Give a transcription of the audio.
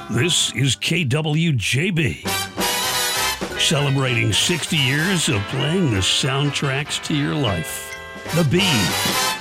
This is KWJB, celebrating 60 years of playing the soundtracks to your life. The Bee.